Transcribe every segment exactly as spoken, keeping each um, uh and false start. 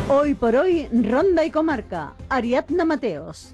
Hoy por hoy, Ronda y Comarca. Ariadna Mateos.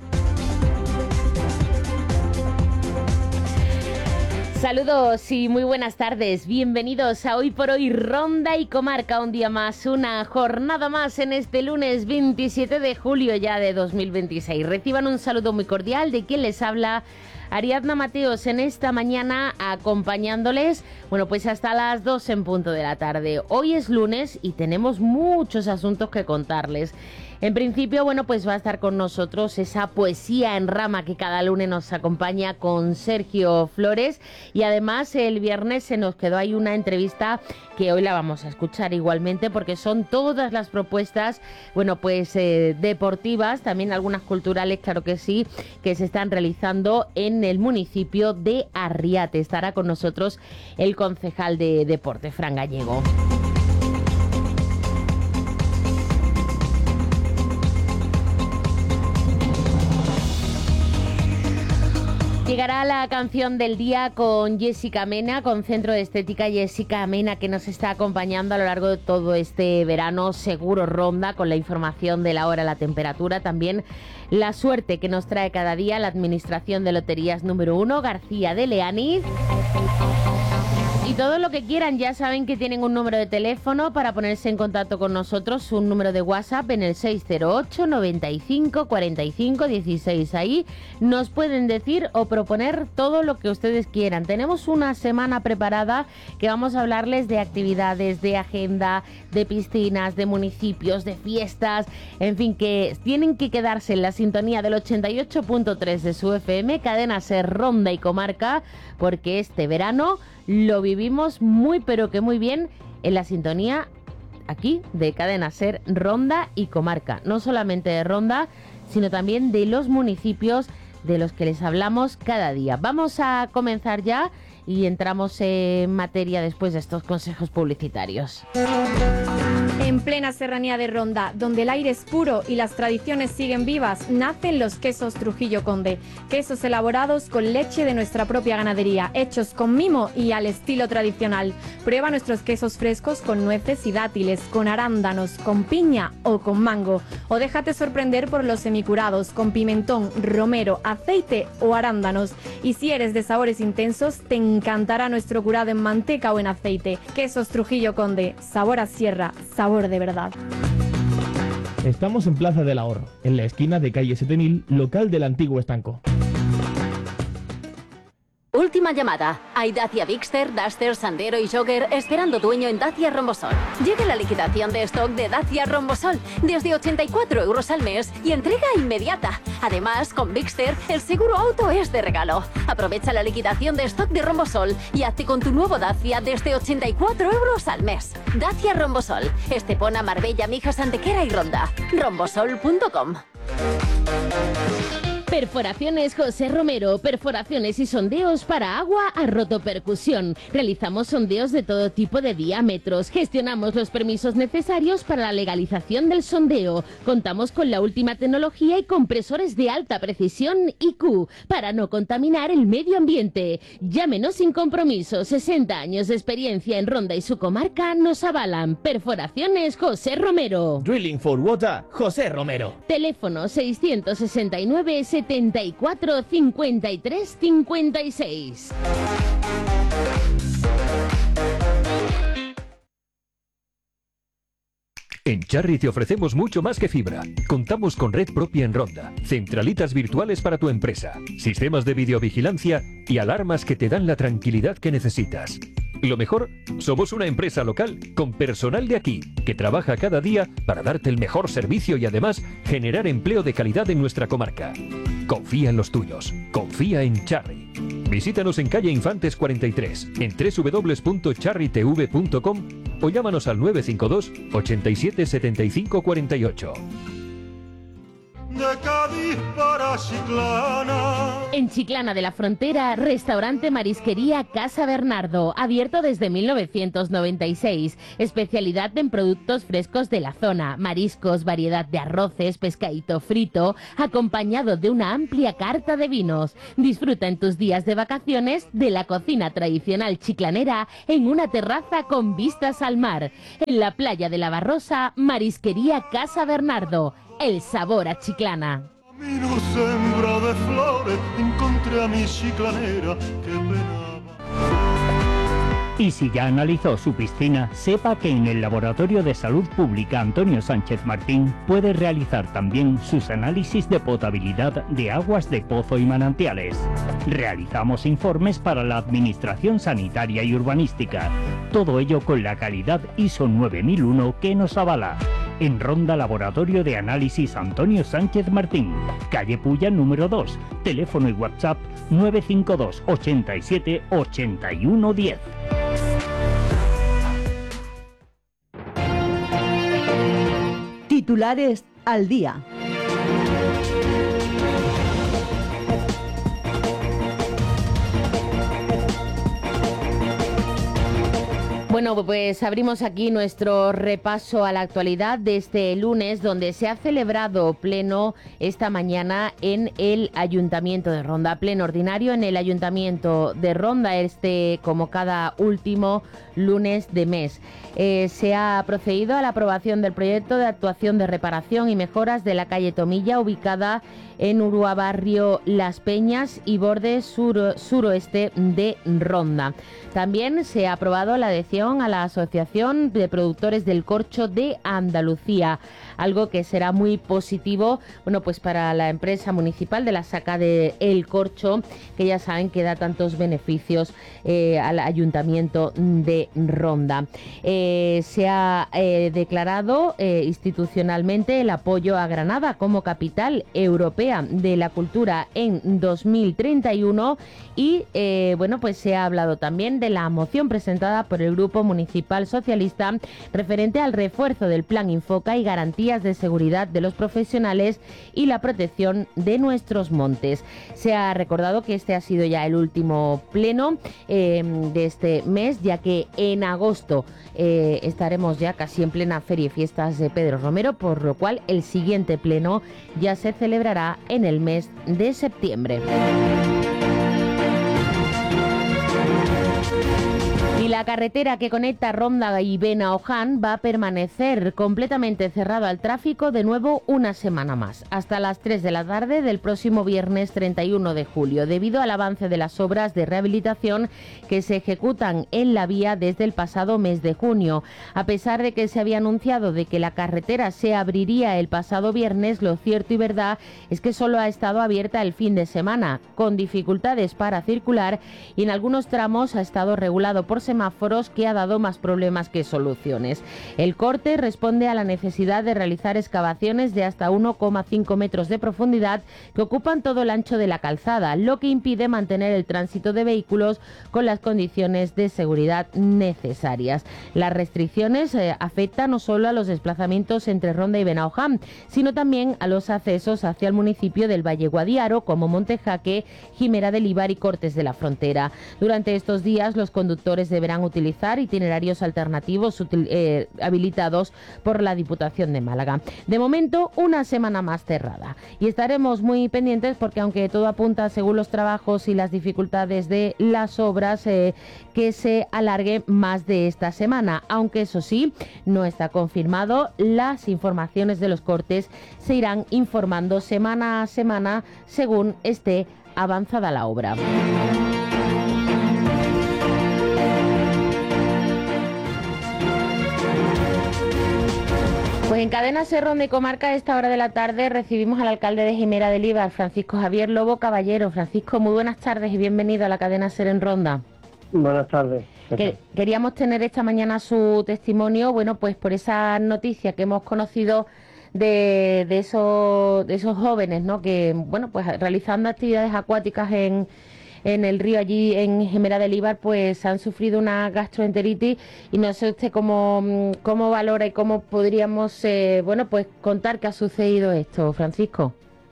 Saludos y muy buenas tardes. Bienvenidos a Hoy por Hoy, Ronda y Comarca. Un día más, una jornada más en este lunes veintisiete de julio ya de dos mil veintiséis. Reciban un saludo muy cordial de quien les habla, Ariadna Mateos, en esta mañana acompañándoles, bueno, pues hasta las dos en punto de la tarde. Hoy es lunes y tenemos muchos asuntos que contarles. En principio, bueno, pues va a estar con nosotros esa poesía en rama que cada lunes nos acompaña con Sergio Flores, y además el viernes se nos quedó ahí una entrevista que hoy la vamos a escuchar igualmente, porque son todas las propuestas, bueno, pues eh, deportivas, también algunas culturales, claro que sí, que se están realizando en el municipio de Arriate. Estará con nosotros el concejal de deporte, Fran Gallego. Llegará la canción del día con Jessica Mena, con Centro de Estética Jessica Mena, que nos está acompañando a lo largo de todo este verano. Seguro Ronda, con la información de la hora, la temperatura, también la suerte que nos trae cada día la Administración de Loterías número uno, García de Leaniz. Y todo lo que quieran, ya saben que tienen un número de teléfono para ponerse en contacto con nosotros, un número de WhatsApp en el seis cero ocho, noventa y cinco, cuarenta y cinco, dieciséis. Ahí nos pueden decir o proponer todo lo que ustedes quieran. Tenemos una semana preparada que vamos a hablarles de actividades, de agenda, de piscinas, de municipios, de fiestas, en fin, que tienen que quedarse en la sintonía del ochenta y ocho punto tres de su F M, Cadena Ser, Ronda y Comarca, porque este verano lo vivimos muy pero que muy bien en la sintonía aquí de Cadena Ser, Ronda y Comarca. No solamente de Ronda, sino también de los municipios de los que les hablamos cada día. Vamos a comenzar ya y entramos en materia después de estos consejos publicitarios. En plena serranía de Ronda, donde el aire es puro y las tradiciones siguen vivas, nacen los quesos Trujillo Conde. Quesos elaborados con leche de nuestra propia ganadería, hechos con mimo y al estilo tradicional. Prueba nuestros quesos frescos con nueces y dátiles, con arándanos, con piña o con mango. O déjate sorprender por los semicurados, con pimentón, romero, aceite o arándanos. Y si eres de sabores intensos, te encantará nuestro curado en manteca o en aceite. Quesos Trujillo Conde, sabor a sierra, sabor de verdad. Estamos en Plaza del Ahorro, en la esquina de calle siete mil, local del antiguo estanco. Última llamada. Hay Dacia Bigster, Duster, Sandero y Jogger esperando dueño en Dacia Rombosol. Llegue la liquidación de stock de Dacia Rombosol desde ochenta y cuatro euros al mes y entrega inmediata. Además, con Bigster, el seguro auto es de regalo. Aprovecha la liquidación de stock de Rombosol y hazte con tu nuevo Dacia desde ochenta y cuatro euros al mes. Dacia Rombosol. Estepona, Marbella, Mijas, Antequera y Ronda. rombosol punto com. Perforaciones José Romero, perforaciones y sondeos para agua a rotopercusión. Realizamos sondeos de todo tipo de diámetros, gestionamos los permisos necesarios para la legalización del sondeo. Contamos con la última tecnología y compresores de alta precisión I Q para no contaminar el medio ambiente. Llámenos sin compromiso, sesenta años de experiencia en Ronda y su comarca nos avalan. Perforaciones José Romero. Drilling for Water, José Romero. Teléfono seiscientos sesenta y nueve, setenta y cuatro, cincuenta y tres, cincuenta y seis. En Charry te ofrecemos mucho más que fibra. Contamos con red propia en Ronda, centralitas virtuales para tu empresa, sistemas de videovigilancia y alarmas que te dan la tranquilidad que necesitas. Lo mejor, somos una empresa local con personal de aquí que trabaja cada día para darte el mejor servicio y además generar empleo de calidad en nuestra comarca. Confía en los tuyos, confía en Charry. Visítanos en calle Infantes cuarenta y tres, en doble u doble u doble u punto charry t v punto com o llámanos al nueve cinco dos, ochenta y siete, setenta y cinco, cuarenta y ocho. De Cádiz para Chiclana. En Chiclana de la Frontera, restaurante Marisquería Casa Bernardo, abierto desde mil novecientos noventa y seis. Especialidad en productos frescos de la zona, mariscos, variedad de arroces, pescadito frito, acompañado de una amplia carta de vinos. Disfruta en tus días de vacaciones de la cocina tradicional chiclanera en una terraza con vistas al mar. En la playa de la Barrosa, Marisquería Casa Bernardo. El sabor a Chiclana. Camino sembra de flores, encontré a mi chiclanera que penaba. Y si ya analizó su piscina, sepa que en el Laboratorio de Salud Pública Antonio Sánchez Martín puede realizar también sus análisis de potabilidad de aguas de pozo y manantiales. Realizamos informes para la Administración Sanitaria y Urbanística. Todo ello con la calidad I S O nueve mil uno que nos avala. En Ronda, Laboratorio de Análisis Antonio Sánchez Martín, calle Puya número dos, teléfono y WhatsApp nueve cinco dos, ochenta y siete, ochenta y uno diez. Titulares al día. Bueno, pues abrimos aquí nuestro repaso a la actualidad de este lunes, donde se ha celebrado pleno esta mañana en el Ayuntamiento de Ronda. Pleno ordinario en el Ayuntamiento de Ronda, este como cada último lunes de mes. Eh, se ha procedido a la aprobación del proyecto de actuación de reparación y mejoras de la calle Tomilla, ubicada en Urua Barrio Las Peñas y borde sur, suroeste de Ronda. También se ha aprobado la adhesión a la Asociación de Productores del Corcho de Andalucía, algo que será muy positivo, bueno, pues para la empresa municipal de la Saca de El Corcho, que ya saben que da tantos beneficios eh, al Ayuntamiento de Ronda. Eh, se ha eh, declarado eh, institucionalmente el apoyo a Granada como capital europea de la cultura en dos mil treinta y uno y eh, bueno, pues se ha hablado también de la moción presentada por el Grupo Municipal Socialista referente al refuerzo del Plan Infoca y garantías de seguridad de los profesionales y la protección de nuestros montes. Se ha recordado que este ha sido ya el último pleno eh, de este mes, ya que en agosto eh, estaremos ya casi en plena feria y fiestas de Pedro Romero, por lo cual el siguiente pleno ya se celebrará en el mes de septiembre. Y la carretera que conecta Ronda y Benaoján va a permanecer completamente cerrado al tráfico de nuevo una semana más, hasta las tres de la tarde del próximo viernes treinta y uno de julio, debido al avance de las obras de rehabilitación que se ejecutan en la vía desde el pasado mes de junio. A pesar de que se había anunciado de que la carretera se abriría el pasado viernes, lo cierto y verdad es que solo ha estado abierta el fin de semana, con dificultades para circular, y en algunos tramos ha estado regulado por semáforos, que ha dado más problemas que soluciones. El corte responde a la necesidad de realizar excavaciones de hasta uno coma cinco metros de profundidad que ocupan todo el ancho de la calzada, lo que impide mantener el tránsito de vehículos con las condiciones de seguridad necesarias. Las restricciones eh, afectan no solo a los desplazamientos entre Ronda y Benaoján, sino también a los accesos hacia el municipio del Valle Guadiaro, como Montejaque, Jimera del Ibar y Cortes de la Frontera. Durante estos días, los conductores deberán utilizar itinerarios alternativos util, eh, habilitados por la Diputación de Málaga. De momento, una semana más cerrada. Y estaremos muy pendientes porque, aunque todo apunta, según los trabajos y las dificultades de las obras, eh, que se alargue más de esta semana. Aunque eso sí, no está confirmado, las informaciones de los cortes se irán informando semana a semana según esté avanzada la obra. Pues en Cadena Ser Ronda y Comarca, a esta hora de la tarde, recibimos al alcalde de Jimera del Ibar, Francisco Javier Lobo Caballero. Francisco, muy buenas tardes y bienvenido a la Cadena Ser en Ronda. Buenas tardes. Que, queríamos tener esta mañana su testimonio, bueno, pues por esa noticia que hemos conocido de, de, esos, de esos jóvenes, ¿no?, que, bueno, pues realizando actividades acuáticas en, en el río allí en Gemera del Líbar, pues han sufrido una gastroenteritis y no sé usted cómo, cómo valora y cómo podríamos, eh, bueno, pues contar qué ha sucedido esto, Francisco.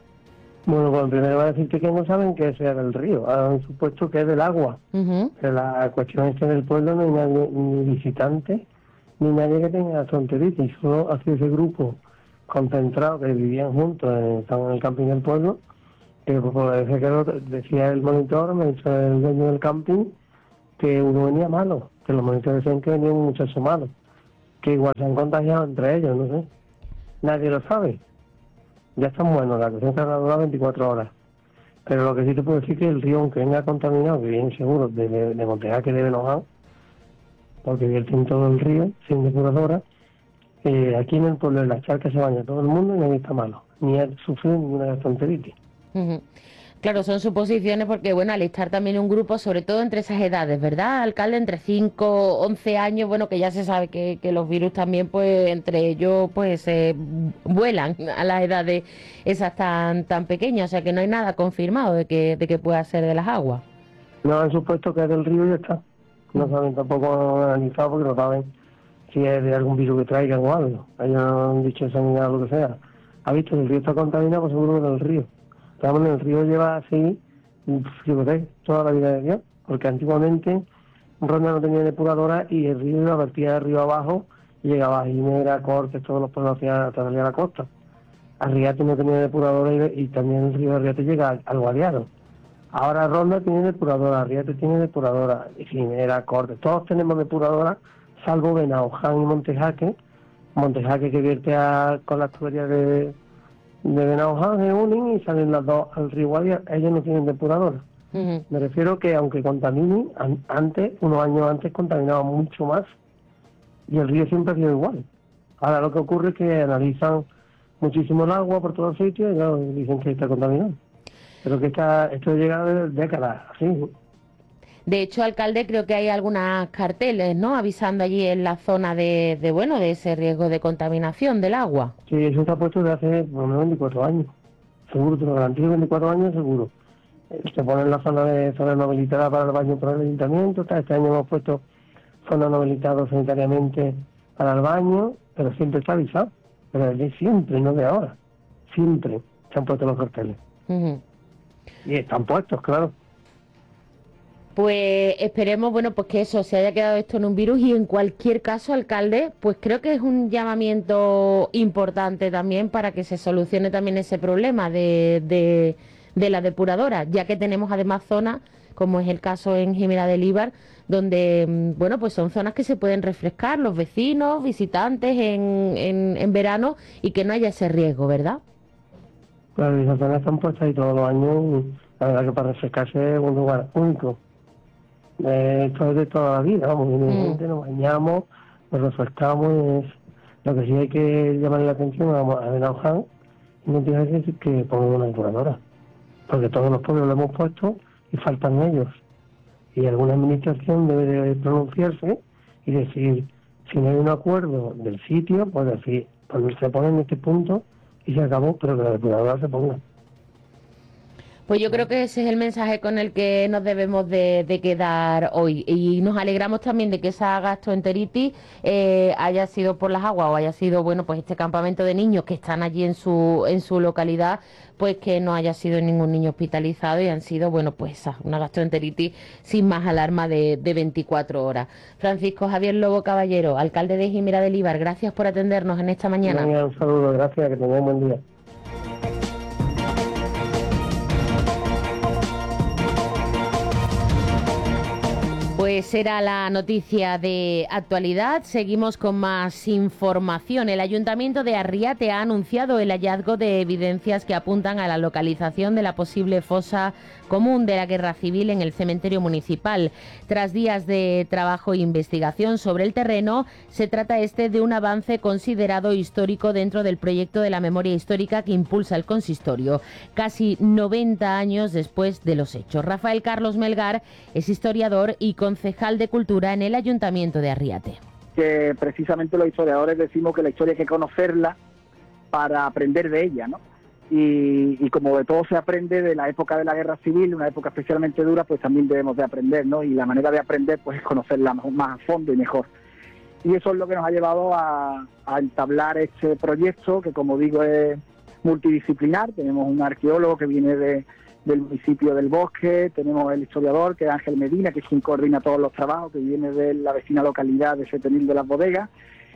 Bueno, pues primero voy a decirte que no saben que sea del río, han supuesto que es del agua. Uh-huh. Que la cuestión es que en el pueblo no hay nadie, ni visitante, ni nadie que tenga gastroenteritis, solo ha sido ese grupo concentrado que vivían juntos, eh, estaban en el camping del pueblo, que pues, parece que lo, decía el monitor, me dice el dueño del camping, que uno venía malo, que los monitores decían que venía un muchacho malo, que igual se han contagiado entre ellos, no sé, nadie lo sabe. Ya están buenos, la cuestión está dura veinticuatro horas. Pero lo que sí te puedo decir es que el río, aunque venga contaminado, que viene seguro de, de, de Montejaque, de Benoján, porque vierten todo el río, sin depuradora, eh, aquí en el pueblo de las Charcas se baña todo el mundo y nadie está malo, ni ha sufrido ninguna gastroenteritis. Uh-huh. Claro, son suposiciones porque, bueno, al estar también un grupo, sobre todo entre esas edades, ¿verdad, alcalde? Entre cinco, once años, bueno, que ya se sabe que, que los virus también, pues, entre ellos, pues, eh, vuelan a las edades esas tan tan pequeñas, o sea que no hay nada confirmado de que, de que pueda ser de las aguas. No han supuesto que es del río y ya está. No saben tampoco analizado porque no saben si es de algún virus que traigan o algo. Ellos no han dicho sanidad o lo que sea. Ha visto que el río está contaminado, pues seguro que no es del río. Estamos en el río lleva así, fíjate, toda la vida de Dios, porque antiguamente Ronda no tenía depuradora y el río iba vertía de río abajo y llegaba a Ginebra, Cortes, todos los pueblos hacia, hacia la costa. Arriate no tenía depuradora y, y también el río de Arriate llega al, al Guadiaro. Ahora Ronda tiene depuradora, Arriate tiene depuradora, Ginebra, Cortes, todos tenemos depuradora, salvo Benoján y Montejaque, Montejaque que vierte a, con las tuberías de... de Benoján se unen y salen las dos al río Guadiaro. Ellos no tienen depuradora. Uh-huh. Me refiero que aunque contaminen, an- antes, unos años antes contaminaba mucho más y el río siempre ha sido igual. Ahora lo que ocurre es que analizan muchísimo el agua por todos sitios y claro, dicen que está contaminado. Pero que está, esto llega de décadas, así. De hecho, alcalde, creo que hay algunos carteles, ¿no?, avisando allí en la zona de, de, bueno, de ese riesgo de contaminación del agua. Sí, eso está puesto desde hace por lo menos veinticuatro años. Seguro, te lo garantizo, veinticuatro años seguro. Se pone en la zona de zona no habilitada para el baño para el ayuntamiento. Este año hemos puesto zona no habilitada sanitariamente para el baño, pero siempre está avisado. Pero desde siempre, no de ahora. Siempre se han puesto los carteles. Uh-huh. Y están puestos, claro. Pues esperemos, bueno, pues que eso, se haya quedado esto en un virus y en cualquier caso, alcalde, pues creo que es un llamamiento importante también para que se solucione también ese problema de, de, de la depuradora, ya que tenemos además zonas, como es el caso en Gemera del Líbar, donde, bueno, pues son zonas que se pueden refrescar los vecinos, visitantes en, en, en verano y que no haya ese riesgo, ¿verdad? Claro, esas zonas están puestas ahí todos los años, la verdad que para refrescarse es un lugar único. Eh, esto es de toda la vida, vamos, mm. gente, nos bañamos, nos refrescamos, es, lo que sí hay que llamar la atención vamos, a Benoján y no tiene que decir que pongamos una depuradora, porque todos los pueblos lo hemos puesto y faltan ellos, y alguna administración debe de pronunciarse y decir, si no hay un acuerdo del sitio, pues decir, pues se pone en este punto y se acabó, pero que la depuradora se ponga. Pues yo creo que ese es el mensaje con el que nos debemos de, de quedar hoy y nos alegramos también de que esa gastroenteritis eh, haya sido por las aguas o haya sido, bueno, pues este campamento de niños que están allí en su en su localidad, pues que no haya sido ningún niño hospitalizado y han sido, bueno, pues esa, una gastroenteritis sin más alarma de, de veinticuatro horas. Francisco Javier Lobo Caballero, alcalde de Gemera del Líbar, gracias por atendernos en esta mañana. Venga, un saludo, gracias, que tengáis buen día. Pues era la noticia de actualidad. Seguimos con más información. El Ayuntamiento de Arriate ha anunciado el hallazgo de evidencias que apuntan a la localización de la posible fosa común de la Guerra Civil en el cementerio municipal. Tras días de trabajo e investigación sobre el terreno, se trata este de un avance considerado histórico dentro del proyecto de la memoria histórica que impulsa el consistorio, casi noventa años después de los hechos. Rafael Carlos Melgar es historiador y concejal de Cultura en el Ayuntamiento de Arriate. Que precisamente los historiadores decimos que la historia hay que conocerla para aprender de ella, ¿no? y, y como de todo se aprende de la época de la guerra civil, una época especialmente dura, pues también debemos de aprender, ¿no? Y la manera de aprender pues es conocerla más a fondo y mejor. Y eso es lo que nos ha llevado a, a entablar este proyecto, que como digo es multidisciplinar. Tenemos un arqueólogo que viene de, del municipio del Bosque, tenemos el historiador, que es Ángel Medina, que es quien coordina todos los trabajos, que viene de la vecina localidad de Setenil de las Bodegas,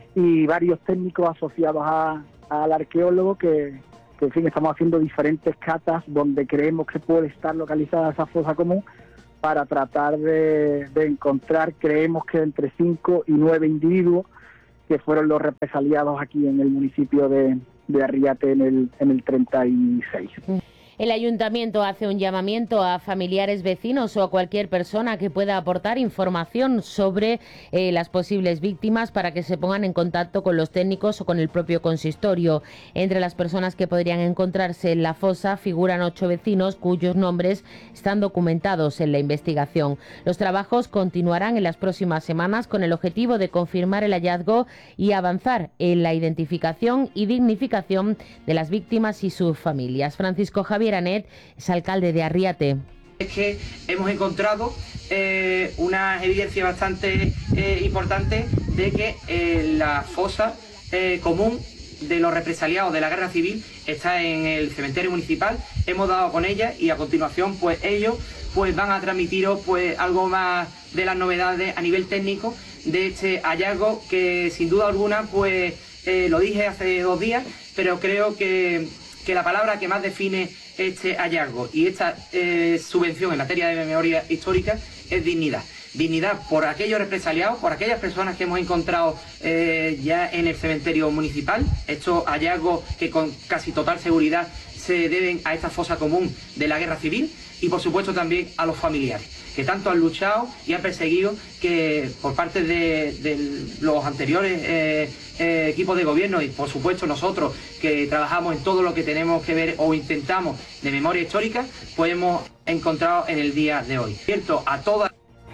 y varios técnicos asociados a, al arqueólogo que, que, en fin, estamos haciendo diferentes catas donde creemos que puede estar localizada esa fosa común, para tratar de, de encontrar, creemos que entre cinco y nueve individuos que fueron los represaliados aquí en el municipio de, de Arriate en el, en el treinta y seis. El ayuntamiento hace un llamamiento a familiares, vecinos o a cualquier persona que pueda aportar información sobre eh, las posibles víctimas para que se pongan en contacto con los técnicos o con el propio consistorio. Entre las personas que podrían encontrarse en la fosa figuran ocho vecinos cuyos nombres están documentados en la investigación. Los trabajos continuarán en las próximas semanas con el objetivo de confirmar el hallazgo y avanzar en la identificación y dignificación de las víctimas y sus familias. Francisco Javier Anet es alcalde de Arriate. Es que hemos encontrado eh, una evidencia bastante eh, importante de que eh, la fosa eh, común de los represaliados de la guerra civil está en el cementerio municipal. Hemos dado con ella y a continuación pues ellos pues van a transmitiros pues algo más de las novedades a nivel técnico de este hallazgo, que sin duda alguna pues eh, lo dije hace dos días, pero creo que, que la palabra que más define este hallazgo y esta eh, subvención en materia de memoria histórica es dignidad. Dignidad por aquellos represaliados, por aquellas personas que hemos encontrado eh, ya en el cementerio municipal, estos hallazgos que con casi total seguridad se deben a esta fosa común de la guerra civil, y por supuesto también a los familiares, que tanto han luchado y han perseguido, que por parte de, de los anteriores eh, eh, equipos de gobierno y por supuesto nosotros que trabajamos en todo lo que tenemos que ver o intentamos de memoria histórica, pues hemos encontrado en el día de hoy. Cierto a todas.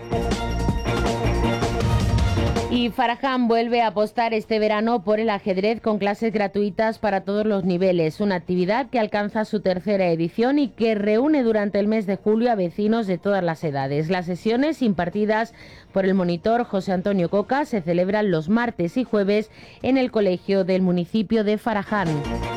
Y Faraján vuelve a apostar este verano por el ajedrez con clases gratuitas para todos los niveles, una actividad que alcanza su tercera edición y que reúne durante el mes de julio a vecinos de todas las edades. Las sesiones impartidas por el monitor José Antonio Coca se celebran los martes y jueves en el colegio del municipio de Faraján.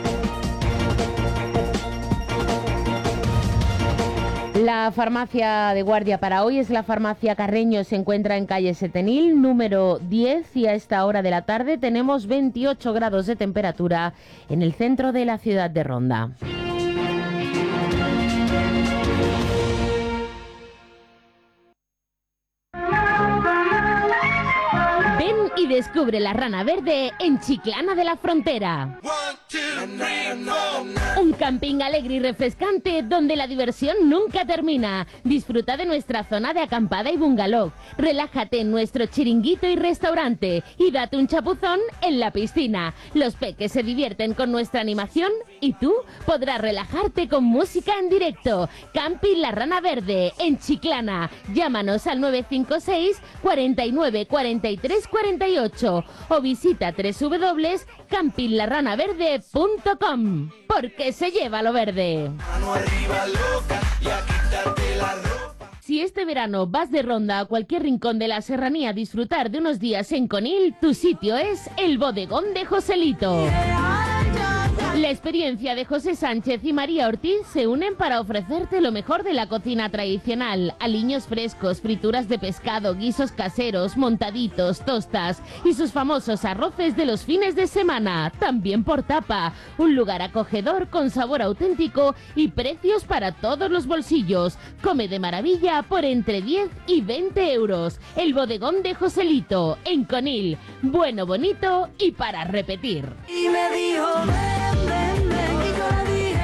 La farmacia de guardia para hoy es la farmacia Carreño, se encuentra en calle Setenil, número diez, y a esta hora de la tarde tenemos veintiocho grados de temperatura en el centro de la ciudad de Ronda. Ven y descubre la Rana Verde en Chiclana de la Frontera. Un camping alegre y refrescante donde la diversión nunca termina. Disfruta de nuestra zona de acampada y bungalow. Relájate en nuestro chiringuito y restaurante y date un chapuzón en la piscina. Los peques se divierten con nuestra animación y tú podrás relajarte con música en directo. Camping La Rana Verde en Chiclana. Llámanos al nueve cinco seis, cuatro nueve, cuatro tres, cuatro ocho o visita doble u doble u doble u punto camping la rana verde punto com, porque se lleva lo verde. Si este verano vas de ronda a cualquier rincón de la serranía a disfrutar de unos días en Conil, tu sitio es el Bodegón de Joselito. La experiencia de José Sánchez y María Ortiz se unen para ofrecerte lo mejor de la cocina tradicional: aliños frescos, frituras de pescado, guisos caseros, montaditos, tostas y sus famosos arroces de los fines de semana, también por tapa. Un lugar acogedor con sabor auténtico y precios para todos los bolsillos. Come de maravilla por entre diez y veinte euros. El Bodegón de Joselito, en Conil. Bueno, bonito y para repetir. Y me dijo, ven, ven, ven, y yo le dije,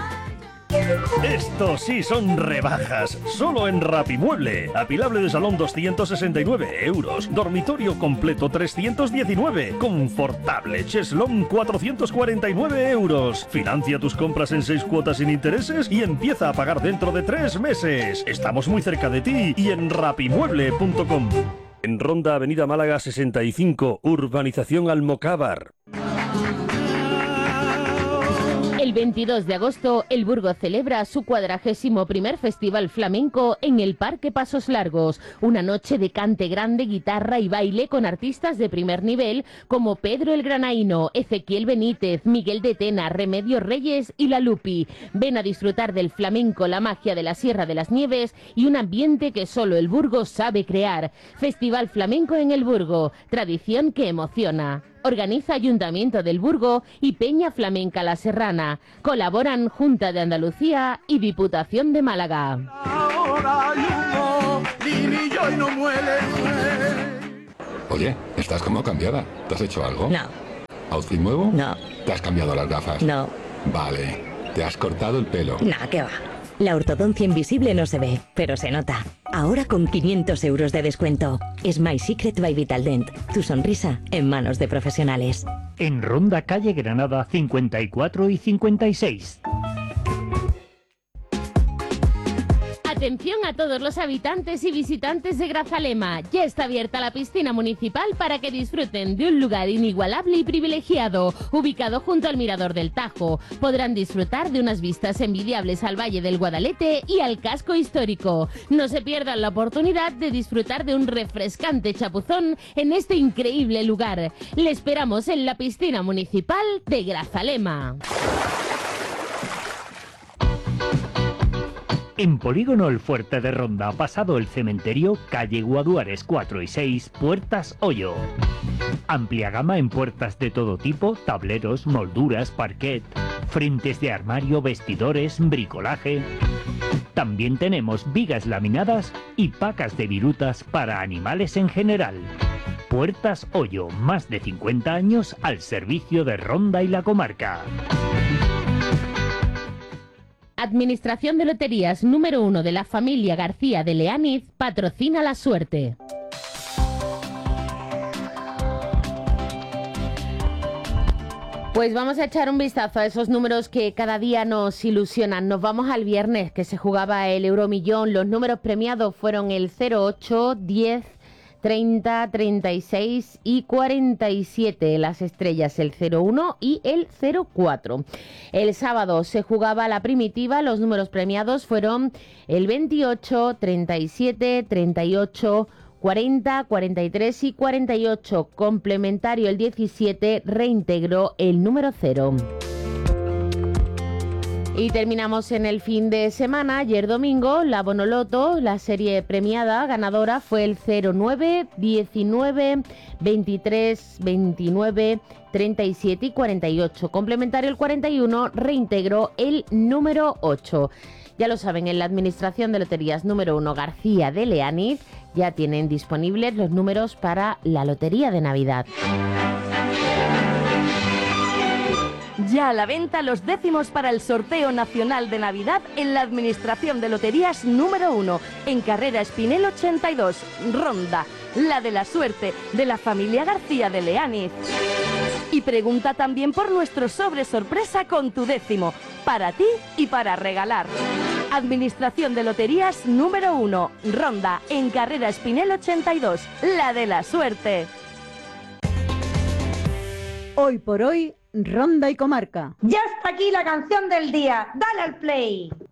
estos sí son rebajas, solo en Rapimueble. Apilable de salón doscientos sesenta y nueve euros, dormitorio completo trescientos diecinueve, confortable cheslón cuatrocientos cuarenta y nueve euros. Financia tus compras en seis cuotas sin intereses y empieza a pagar dentro de tres meses. Estamos muy cerca de ti y en rapimueble punto com. En Ronda, Avenida Málaga sesenta y cinco, Urbanización Almocávar. El veintidós de agosto, el Burgo celebra su cuadragésimo primer Festival Flamenco en el Parque Pasos Largos. Una noche de cante grande, guitarra y baile con artistas de primer nivel como Pedro el Granaíno, Ezequiel Benítez, Miguel de Tena, Remedios Reyes y La Lupi. Ven a disfrutar del flamenco, la magia de la Sierra de las Nieves y un ambiente que solo el Burgo sabe crear. Festival Flamenco en el Burgo, tradición que emociona. Organiza Ayuntamiento del Burgo y Peña Flamenca La Serrana. Colaboran Junta de Andalucía y Diputación de Málaga. Oye, estás como cambiada. ¿Te has hecho algo? No. ¿Outfit nuevo? No. ¿Te has cambiado las gafas? No. Vale. ¿Te has cortado el pelo? Nah, ¿qué va? La ortodoncia invisible no se ve, pero se nota. Ahora con quinientos euros de descuento. Smile Secret by Vitaldent. Tu sonrisa en manos de profesionales. En Ronda, calle Granada cincuenta y cuatro y cincuenta y seis. Atención a todos los habitantes y visitantes de Grazalema. Ya está abierta la piscina municipal para que disfruten de un lugar inigualable y privilegiado, ubicado junto al Mirador del Tajo. Podrán disfrutar de unas vistas envidiables al Valle del Guadalete y al casco histórico. No se pierdan la oportunidad de disfrutar de un refrescante chapuzón en este increíble lugar. Le esperamos en la piscina municipal de Grazalema. En Polígono El Fuerte de Ronda, pasado el cementerio, calle Guaduares cuatro y seis, Puertas Hoyo. Amplia gama en puertas de todo tipo, tableros, molduras, parquet, frentes de armario, vestidores, bricolaje. También tenemos vigas laminadas y pacas de virutas para animales en general. Puertas Hoyo, más de cincuenta años al servicio de Ronda y la comarca. Administración de Loterías número uno de la familia García de Leániz patrocina la suerte. Pues vamos a echar un vistazo a esos números que cada día nos ilusionan. Nos vamos al viernes, que se jugaba el Euromillón. Los números premiados fueron el cero ocho, diez, treinta, treinta y seis y cuarenta y siete, las estrellas el cero uno y el cero cuatro. El sábado se jugaba la primitiva, los números premiados fueron el veintiocho, treinta y siete, treinta y ocho, cuarenta, cuarenta y tres y cuarenta y ocho. Complementario el diecisiete, reintegró el número cero. Y terminamos en el fin de semana. Ayer domingo, la Bonoloto, la serie premiada ganadora fue el cero nueve, diecinueve, veintitrés, veintinueve, treinta y siete y cuarenta y ocho. Complementario el cuarenta y uno, reintegró el número ocho. Ya lo saben, en la Administración de Loterías número uno García de Leániz ya tienen disponibles los números para la Lotería de Navidad. Ya a la venta los décimos para el sorteo nacional de Navidad en la Administración de Loterías número uno, en Carrera Espinel ochenta y dos, Ronda, la de la suerte de la familia García de Leániz. Y pregunta también por nuestro sobre sorpresa con tu décimo, para ti y para regalar. Administración de Loterías número uno, Ronda, en Carrera Espinel ochenta y dos, la de la suerte. Hoy por hoy, Ronda y Comarca. Ya está aquí la canción del día. Dale al play.